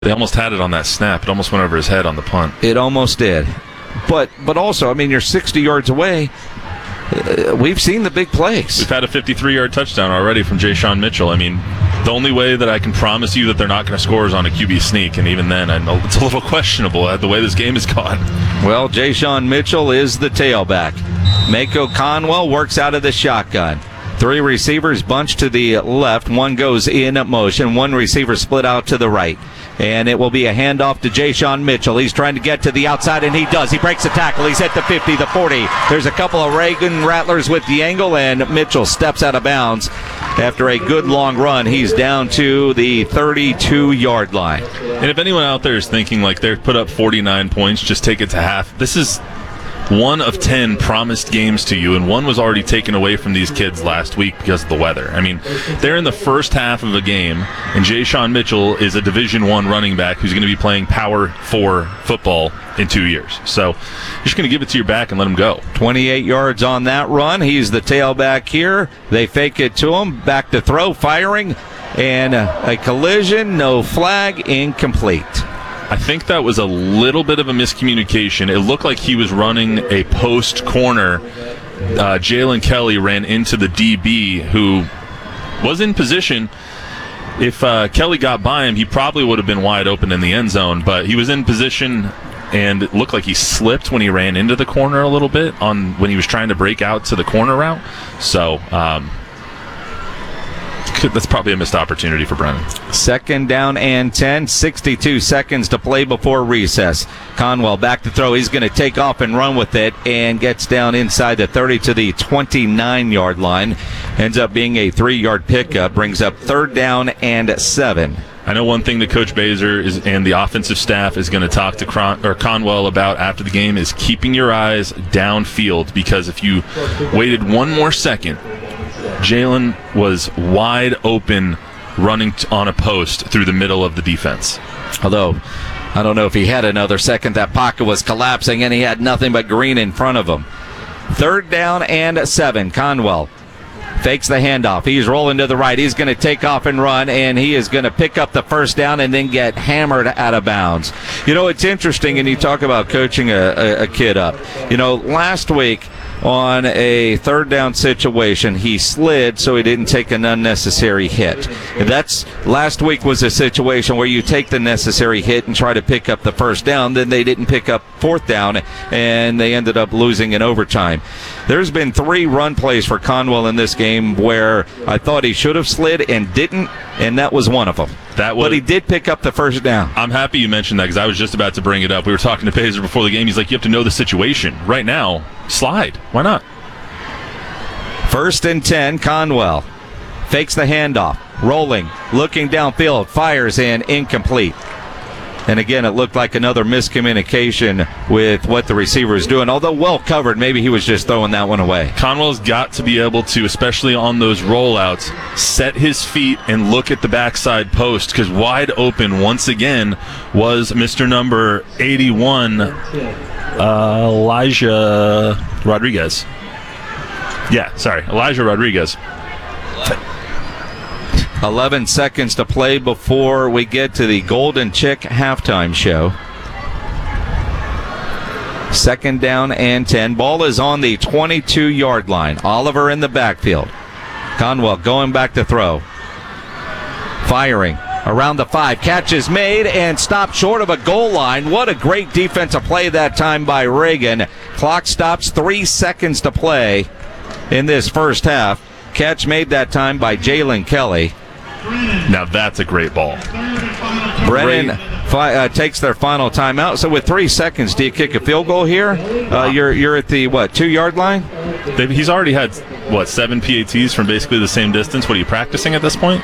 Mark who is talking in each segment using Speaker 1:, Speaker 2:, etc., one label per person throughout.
Speaker 1: They almost had it on that snap. It almost went over his head on the punt.
Speaker 2: It almost did. But also, I mean, you're 60 yards away. We've seen the big plays.
Speaker 1: We've had a 53-yard touchdown already from Jay-Sean Mitchell. I mean, the only way that I can promise you that they're not going to score is on a QB sneak, and even then, I know it's a little questionable the way this game has gone.
Speaker 2: Well, Jay-Sean Mitchell is the tailback. Mako Conwell works out of the shotgun. 3 receivers bunched to the left. 1 goes in motion. 1 receiver split out to the right. And it will be a handoff to Jay-Sean Mitchell. He's trying to get to the outside, and he does. He breaks the tackle. He's at the 50, the 40. There's a couple of Reagan Rattlers with the angle, and Mitchell steps out of bounds. After a good long run, he's down to the 32-yard line.
Speaker 1: And if anyone out there is thinking like they've put up 49 points, just take it to half. This is 1 of 10 promised games to you, and 1 was already taken away from these kids last week because of the weather. I mean, they're in the first half of a game, and Jay-Sean Mitchell is a Division I running back who's going to be playing Power 4 football in 2 years. So you're just going to give it to your back and let him go.
Speaker 2: 28 yards on that run. He's the tailback here. They fake it to him. Back to throw, firing, and a collision, no flag, incomplete.
Speaker 1: I think that was a little bit of a miscommunication. It looked like he was running a post corner. Jalen Kelly ran into the DB who was in position. If Kelly got by him, he probably would have been wide open in the end zone, but he was in position, and it looked like he slipped when he ran into the corner a little bit when he was trying to break out to the corner route. So that's probably a missed opportunity for Brennan.
Speaker 2: 2nd down and 10, 62 seconds to play before recess. Conwell back to throw. He's going to take off and run with it and gets down inside the 30 to the 29-yard line. Ends up being a 3-yard pickup. Brings up 3rd down and 7.
Speaker 1: I know one thing that Coach Baser and the offensive staff is going to talk to Conwell about after the game is keeping your eyes downfield, because if you waited 1 more second, Jalen was wide open running on a post through the middle of the defense.
Speaker 2: Although, I don't know if he had another second. That pocket was collapsing, and he had nothing but green in front of him. 3rd down and 7. Conwell fakes the handoff. He's rolling to the right. He's going to take off and run, and he is going to pick up the 1st down and then get hammered out of bounds. You know, it's interesting, and you talk about coaching a kid up. You know, last week, on a 3rd down situation, he slid so he didn't take an unnecessary hit. Last week was a situation where you take the necessary hit and try to pick up the 1st down. Then they didn't pick up 4th down, and they ended up losing in overtime. There's been 3 run plays for Conwell in this game where I thought he should have slid and didn't, and that was one of them. But he did pick up the 1st down.
Speaker 1: I'm happy you mentioned that, because I was just about to bring it up. We were talking to Pazer before the game. He's like, you have to know the situation. Right now, slide. Why not?
Speaker 2: 1st and 10, Conwell fakes the handoff, rolling, looking downfield, fires in, incomplete. And again, it looked like another miscommunication with what the receiver is doing. Although well covered, maybe he was just throwing that one away.
Speaker 1: Conwell's got to be able to, especially on those rollouts, set his feet and look at the backside post, because wide open once again was Mr. number 81, Elijah Rodriguez. Elijah Rodriguez.
Speaker 2: 11 seconds to play before we get to the Golden Chick halftime show. 2nd down and 10. Ball is on the 22-yard line. Oliver in the backfield. Conwell going back to throw. Firing around the 5. Catch is made and stopped short of a goal line. What a great defensive play that time by Reagan. Clock stops, 3 seconds to play in this first half. Catch made that time by Jalen Kelly.
Speaker 1: Now that's a great ball.
Speaker 2: Brennan takes their final timeout. So with 3 seconds, do you kick a field goal here? You're at the 2-yard line?
Speaker 1: He's already had 7 PATs from basically the same distance. What are you practicing at this point?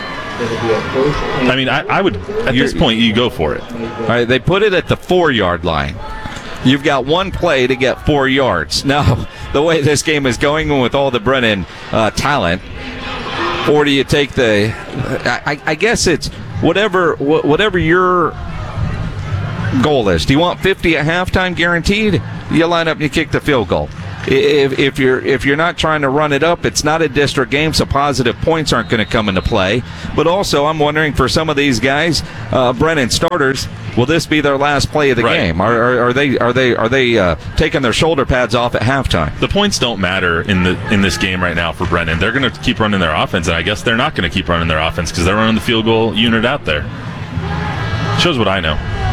Speaker 1: I mean, I would at this point you go for it.
Speaker 2: All right, they put it at the 4-yard line. You've got 1 play to get 4 yards. Now, the way this game is going with all the Brennan talent, or do you take the? I guess it's whatever your goal is. Do you want 50 at halftime guaranteed? You line up and you kick the field goal. if you're not trying to run it up, it's not a district game, so positive points aren't going to come into play. But also, I'm wondering for some of these guys, Brennan starters, will this be their last play of the game? Are they taking their shoulder pads off at halftime?
Speaker 1: The points don't matter in this game right now for Brennan. They're going to keep running their offense, and I guess they're not going to keep running their offense because they're running the field goal unit out there. Shows what I know.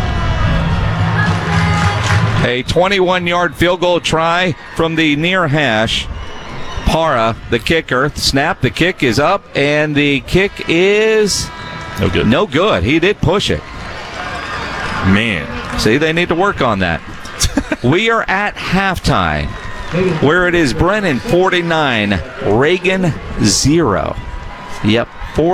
Speaker 2: A 21-yard field goal try from the near hash. Para, the kicker, snap. The kick is up, and the kick is
Speaker 1: no good.
Speaker 2: No good. He did push it.
Speaker 1: Man.
Speaker 2: See, they need to work on that. We are at halftime, where it is Brennan 49, Reagan 0. Yep,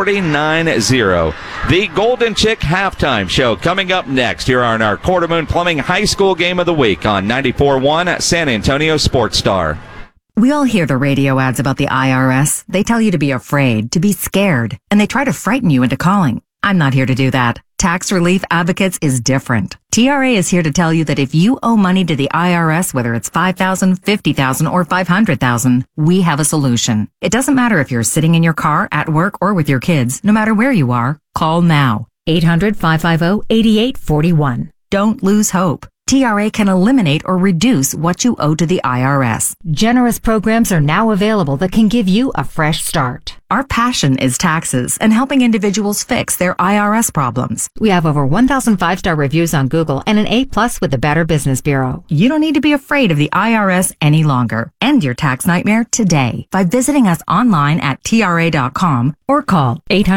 Speaker 2: 49-0. The Golden Chick halftime show coming up next here on our Quarter Moon Plumbing High School Game of the Week on 94.1 San Antonio Sports Star.
Speaker 3: We all hear the radio ads about the IRS. They tell you to be afraid, to be scared, and they try to frighten you into calling. I'm not here to do that. Tax Relief Advocates is different. TRA is here to tell you that if you owe money to the IRS, whether it's $5,000, $50,000, or $500,000, we have a solution. It doesn't matter if you're sitting in your car, at work, or with your kids. No matter where you are, call now. 800-550-8841. Don't lose hope. TRA can eliminate or reduce what you owe to the IRS.
Speaker 4: Generous programs are now available that can give you a fresh start.
Speaker 3: Our passion is taxes and helping individuals fix their IRS problems.
Speaker 4: We have over 1,000 5-star reviews on Google and an A+ with the Better Business Bureau.
Speaker 3: You don't need to be afraid of the IRS any longer. End your tax nightmare today by visiting us online at TRA.com or call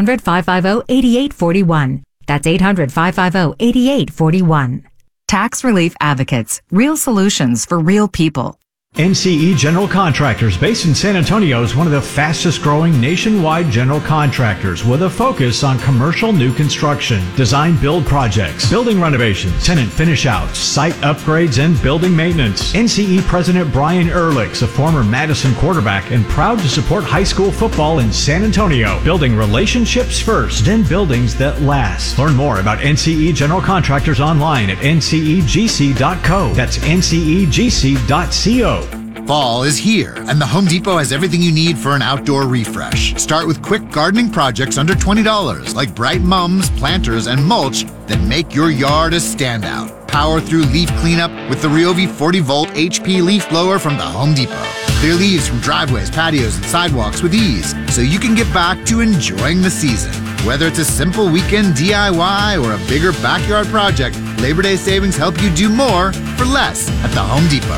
Speaker 4: 800-550-8841. That's 800-550-8841.
Speaker 3: Tax Relief Advocates. Real solutions for real people.
Speaker 5: NCE General Contractors, based in San Antonio, is one of the fastest growing nationwide general contractors with a focus on commercial new construction, design build projects, building renovations, tenant finish outs, site upgrades, and building maintenance. NCE President Brian Ehrlich's a former Madison quarterback and proud to support high school football in San Antonio, building relationships first and buildings that last. Learn more about NCE General Contractors online at ncegc.co. That's ncegc.co.
Speaker 6: Fall is here, and the Home Depot has everything you need for an outdoor refresh. Start with quick gardening projects under $20, like bright mums, planters, and mulch that make your yard a standout. Power through leaf cleanup with the Ryobi 40-volt HP leaf blower from the Home Depot. Clear leaves from driveways, patios, and sidewalks with ease, so you can get back to enjoying the season. Whether it's a simple weekend DIY or a bigger backyard project, Labor Day savings help you do more for less at the Home Depot.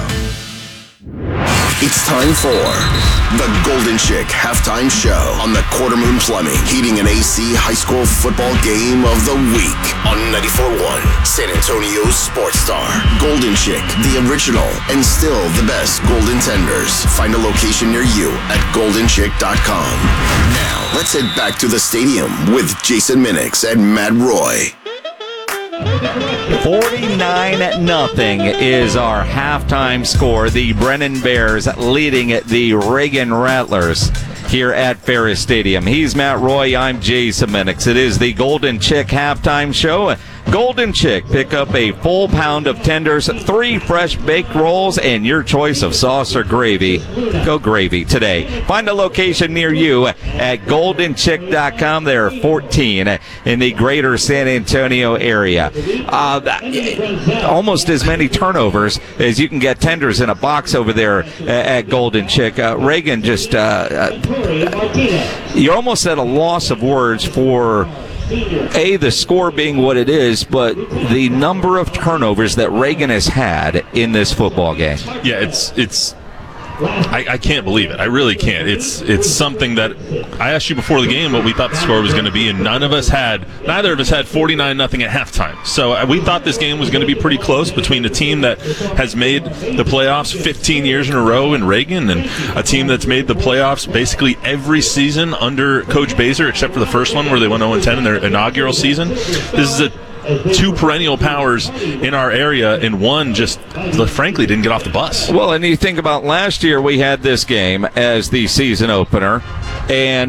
Speaker 7: It's time for the Golden Chick halftime show on the Quarter Moon Plumbing, Heating and AC high school football game of the week on 94.1 San Antonio's Sports Star. Golden Chick, the original and still the best golden tenders. Find a location near you at goldenchick.com. Now, let's head back to the stadium with Jason Minix and Matt Roy.
Speaker 2: 49-0 is our halftime score. The Brennan Bears leading the Reagan Rattlers here at Ferris Stadium. He's Matt Roy. I'm Jason Minix. It is the Golden Chick halftime show. Golden Chick, pick up a full pound of tenders, 3 fresh baked rolls, and your choice of sauce or gravy. Go gravy today. Find a location near you at goldenchick.com. There are 14 in the greater San Antonio area. Almost as many turnovers as you can get tenders in a box over there at Golden Chick. Reagan just, you're almost at a loss of words for the score being what it is, but the number of turnovers that Reagan has had in this football game.
Speaker 1: Yeah, it's I can't believe it. I really can't. It's something that I asked you before the game what we thought the score was going to be, and neither of us had 49-0 at halftime. So we thought this game was going to be pretty close between a team that has made the playoffs 15 years in a row in Reagan and a team that's made the playoffs basically every season under Coach Baser, except for the first one where they went 0-10 in their inaugural season. This is 2 perennial powers in our area, and one just frankly didn't get off the bus.
Speaker 2: Well, and you think about last year, we had this game as the season opener, and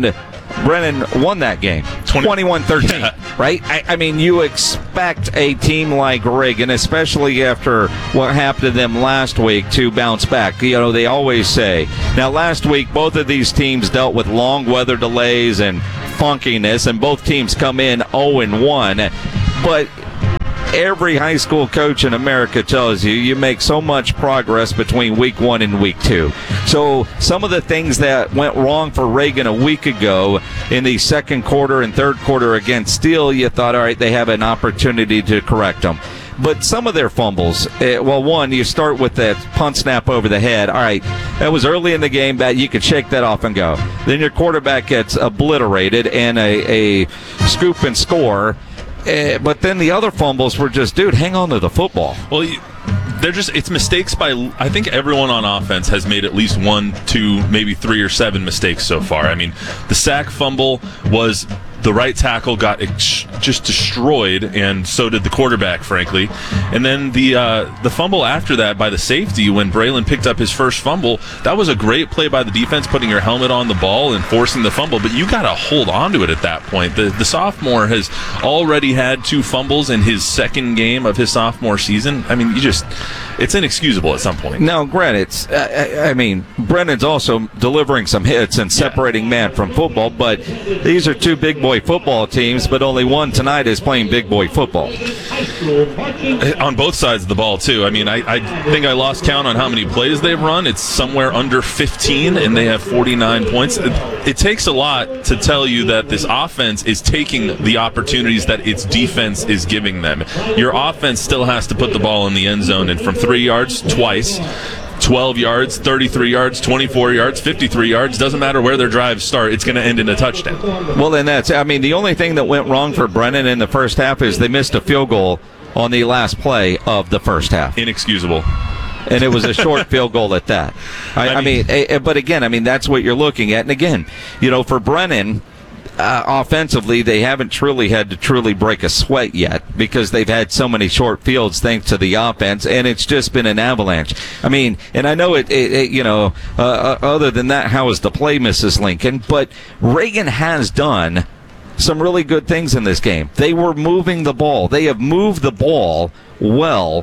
Speaker 2: Brennan won that game 21-13,
Speaker 1: Yeah.
Speaker 2: right? I mean, you expect a team like Reagan, especially after what happened to them last week, to bounce back. You know, they always say. Now, last week, both of these teams dealt with long weather delays and funkiness, and both teams come in 0-1. But every high school coach in America tells you you make so much progress between week 1 and week 2. So some of the things that went wrong for Reagan a week ago in the second quarter and third quarter against Steele, you thought, all right, they have an opportunity to correct them. But some of their fumbles, one, you start with that punt snap over the head. All right, that was early in the game, but you could shake that off and go. Then your quarterback gets obliterated and a scoop and score. But then the other fumbles were just, dude, hang on to the football.
Speaker 1: Well, it's mistakes by, I think everyone on offense has made at least 1, 2, maybe 3 or 7 mistakes so far. I mean, the sack fumble was the right tackle got just destroyed, and so did the quarterback, frankly. And then the fumble after that by the safety, when Braylon picked up his first fumble, that was a great play by the defense, putting your helmet on the ball and forcing the fumble, but you got to hold on to it at that point. The sophomore has already had 2 fumbles in his second game of his sophomore season. I mean, it's inexcusable at some point.
Speaker 2: Now, granted, I mean, Brennan's also delivering some hits and separating man from football, but these are 2 big boy football teams, but only one tonight is playing big boy football.
Speaker 1: On both sides of the ball, too. I mean, I think I lost count on how many plays they've run. It's somewhere under 15, and they have 49 points. It takes a lot to tell you that this offense is taking the opportunities that its defense is giving them. Your offense still has to put the ball in the end zone, and from 3 yards twice, 12 yards, 33 yards, 24 yards, 53 yards. Doesn't matter where their drives start. It's going to end in a touchdown.
Speaker 2: Well, then the only thing that went wrong for Brennan in the first half is they missed a field goal on the last play of the first half.
Speaker 1: Inexcusable.
Speaker 2: And it was a short field goal at that. I mean, but again, I mean, that's what you're looking at. And again, you know, for Brennan, offensively, they haven't had to break a sweat yet because they've had so many short fields thanks to the offense, and it's just been an avalanche. I mean, and I know other than that, how is the play, Mrs. Lincoln? But Reagan has done some really good things in this game. They were moving the ball. They have moved the ball well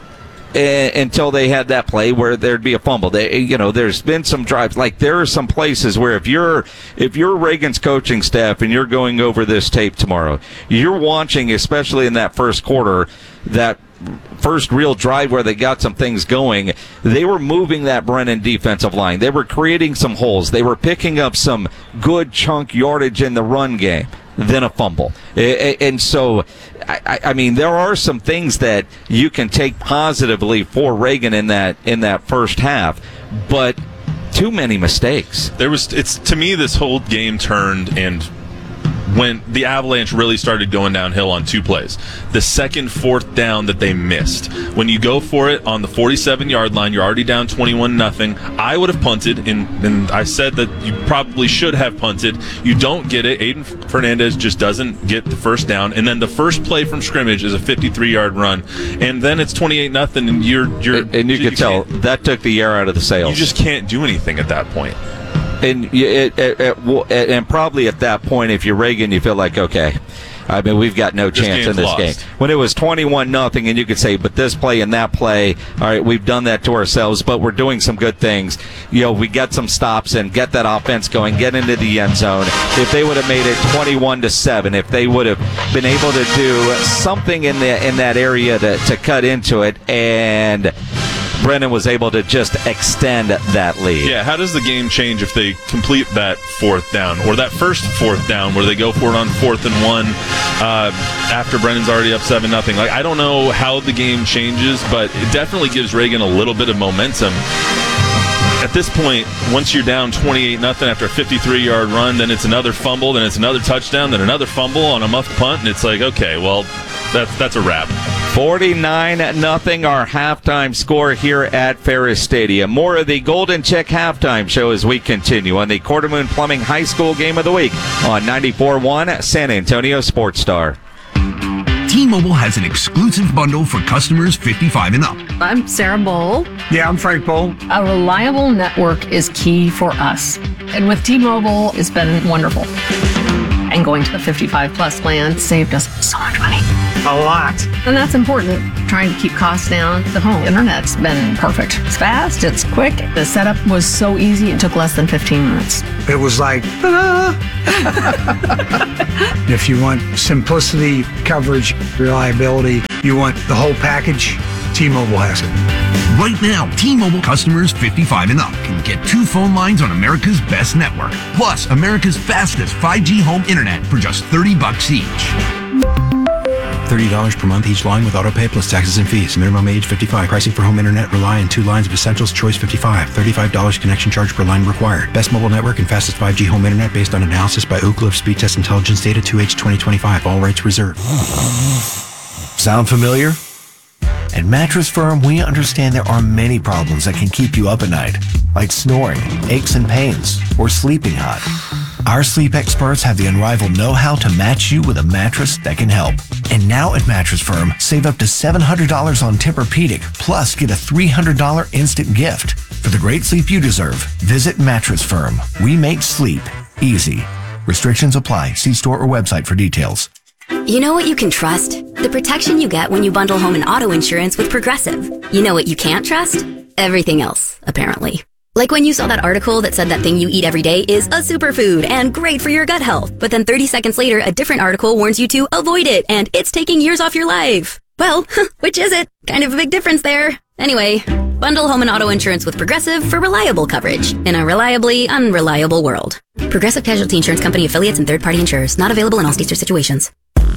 Speaker 2: until they had that play where there'd be a fumble. There's been some drives. Like, there are some places where if you're Reagan's coaching staff and you're going over this tape tomorrow, you're watching, especially in that first quarter, that first real drive where they got some things going, they were moving that Brennan defensive line. They were creating some holes. They were picking up some good chunk yardage in the run game. Then a fumble. And so, I mean, there are some things that you can take positively for Reagan in that first half, but too many mistakes.
Speaker 1: To me, this whole game turned, and when the Avalanche really started going downhill on 2 plays. The second 4th down that they missed. When you go for it on the 47-yard line, you're already down 21-0. I would have punted, and I said that you probably should have punted. You don't get it. Aiden Fernandez just doesn't get the first down. And then the first play from scrimmage is a 53-yard run. And then it's 28-0, and
Speaker 2: you could tell that took the air out of the sails.
Speaker 1: You just can't do anything at that point.
Speaker 2: And probably at that point, if you're Reagan, you feel like, okay, I mean, we've got no chance in this game. When it was 21-0, and you could say, but this play and that play, all right, we've done that to ourselves, but we're doing some good things. You know, we get some stops and get that offense going, get into the end zone. If they would have made it 21-7, if they would have been able to do something in that area to cut into it, and Brennan was able to just extend that lead.
Speaker 1: Yeah, how does the game change if they complete that 4th down, or that first 4th down where they go for it on 4th and 1 after Brennan's already up 7-0? Like, I don't know how the game changes, but it definitely gives Reagan a little bit of momentum. At this point, once you're down 28-0 after a 53-yard run, then it's another fumble, then it's another touchdown, then another fumble on a muffed punt, and it's like, okay, well, that's a wrap.
Speaker 2: 49-0 our halftime score here at Ferris Stadium. More of the Golden Chick halftime show as we continue on the Quarter Moon Plumbing High School Game of the Week on 94.1 San Antonio Sports Star.
Speaker 8: T-Mobile has an exclusive bundle for customers 55 and up.
Speaker 9: I'm Sarah Bowl.
Speaker 10: Yeah, I'm Frank Bowl.
Speaker 9: A reliable network is key for us. And with T-Mobile, it's been wonderful. And going to the 55 plus plan saved us so much money.
Speaker 10: A lot.
Speaker 9: And that's important. Trying to keep costs down. The home internet's been perfect. It's fast, it's quick. The setup was so easy, it took less than 15 minutes.
Speaker 10: It was like, ta-da! If you want simplicity, coverage, reliability, you want the whole package, T-Mobile has it.
Speaker 8: Right now, T-Mobile customers 55 and up can get 2 phone lines on America's best network, plus America's fastest 5G home internet for just $30 each.
Speaker 11: $30 per month each line with autopay plus taxes and fees. Minimum age 55. Pricing for home internet rely on 2 lines of Essentials Choice 55. $35 connection charge per line required. Best mobile network and fastest 5G home internet based on analysis by Ookla of Speed Test Intelligence Data 2H 2025. All rights reserved.
Speaker 12: Sound familiar? At Mattress Firm, we understand there are many problems that can keep you up at night, like snoring, aches and pains, or sleeping hot. Our sleep experts have the unrivaled know-how to match you with a mattress that can help. And now at Mattress Firm, save up to $700 on Tempur-Pedic, plus get a $300 instant gift. For the great sleep you deserve, visit Mattress Firm. We make sleep easy. Restrictions apply. See store or website for details.
Speaker 13: You know what you can trust? The protection you get when you bundle home and auto insurance with Progressive. You know what you can't trust? Everything else, apparently. Like when you saw that article that said that thing you eat every day is a superfood and great for your gut health. But then 30 seconds later, a different article warns you to avoid it and it's taking years off your life. Well, which is it? Kind of a big difference there. Anyway, bundle home and auto insurance with Progressive for reliable coverage in a reliably unreliable world. Progressive Casualty Insurance Company affiliates and third-party insurers. Not available in all states or situations.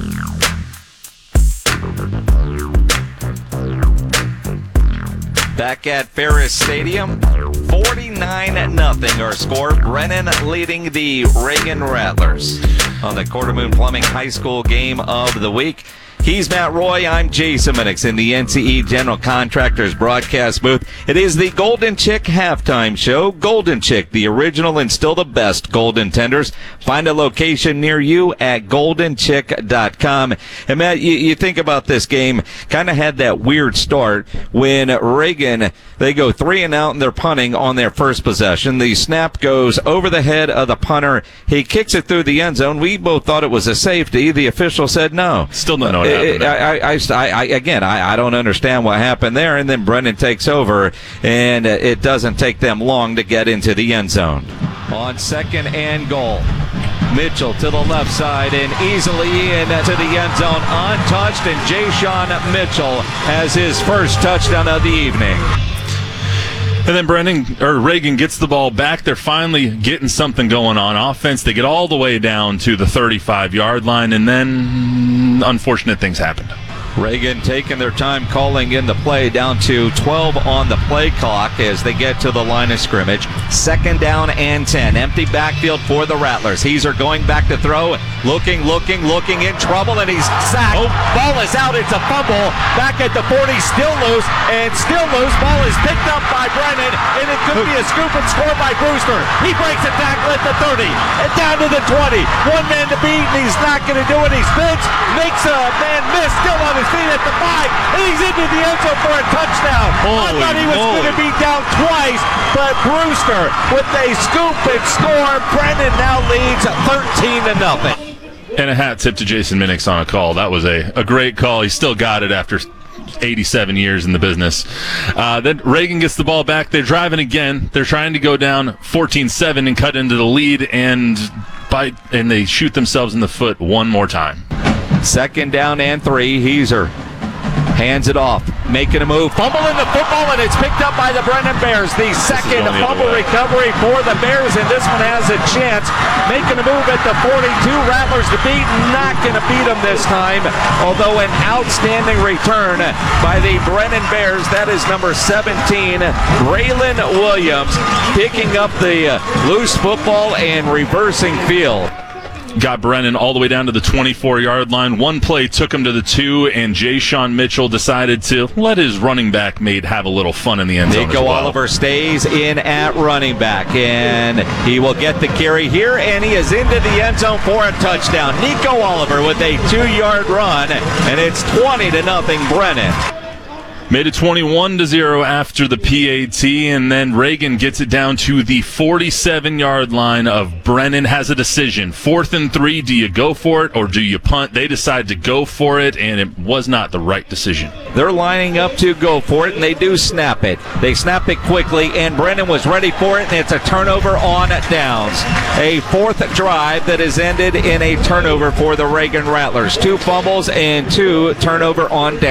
Speaker 2: Back at Ferris Stadium, 49-0 our score. Brennan leading the Reagan Rattlers on the Quarter Moon Plumbing High School game of the week. He's Matt Roy. I'm Jason Minix in the NCE General Contractors broadcast booth. It is the Golden Chick halftime show. Golden Chick, the original and still the best golden tenders. Find a location near you at goldenchick.com. And Matt, you think about this game, kind of had that weird start when Reagan, they go 3 and out and they're punting on their first possession. The snap goes over the head of the punter. He kicks it through the end zone. We both thought it was a safety. The official said no.
Speaker 1: Still don't know what happened.
Speaker 2: I don't understand what happened there. And then Brennan takes over, and it doesn't take them long to get into the end zone. On 2nd and goal, Mitchell to the left side and easily into the end zone untouched, and Jay-Sean Mitchell has his first touchdown of the evening.
Speaker 1: And then Reagan gets the ball back. They're finally getting something going on offense. They get all the way down to the 35-yard line, and then unfortunate things happened.
Speaker 2: Reagan taking their time calling in the play, down to 12 on the play clock as they get to the line of scrimmage. 2nd down and 10. Empty backfield for the Rattlers. Heeser going back to throw. Looking in trouble, and he's sacked. Oh, ball is out. It's a fumble. Back at the 40, still loose. Ball is picked up by Brennan, and it could be a scoop and score by Brewster. He breaks a tackle at the 30 and down to the 20. One man to beat, and he's not going to do it. He spins, makes a man miss, still on his feet at the 5, and he's into the end zone for a touchdown. I thought he was going to be down twice, but Brewster with a scoop and score. Brennan now leads 13-0.
Speaker 1: And a hat tip to Jason Minix on a call. That was a great call. He still got it after 87 years in the business. Then Reagan gets the ball back. They're driving again. They're trying to go down 14-7 and cut into the lead, and they shoot themselves in the foot one more time.
Speaker 2: 2nd down and 3. Heeser hands it off, making a move, fumble in the football, and it's picked up by the Brennan Bears. The second fumble recovery for the Bears, and this one has a chance. Making a move at the 42. Rattlers to beat, not going to beat them this time, although an outstanding return by the Brennan Bears. That is number 17, Braylon Williams, picking up the loose football and reversing field.
Speaker 1: got Brennan all the way down to the 24-yard line. One play took him to the 2, and Jay-Sean Mitchell decided to let his running back mate have a little fun in the end zone.
Speaker 2: Nico
Speaker 1: as well.
Speaker 2: Oliver stays in at running back, and he will get the carry here, and he is into the end zone for a touchdown. Nico Oliver with a 2-yard run, and it's 20-0 Brennan.
Speaker 1: Made it 21-0 after the PAT, and then Reagan gets it down to the 47-yard line of Brennan. Has a decision. 4th and 3, do you go for it or do you punt? They decide to go for it, and it was not the right decision.
Speaker 2: They're lining up to go for it, and they do snap it. They snap it quickly, and Brennan was ready for it, and it's a turnover on downs. A 4th drive that has ended in a turnover for the Reagan Rattlers. 2 fumbles and 2 turnover on downs.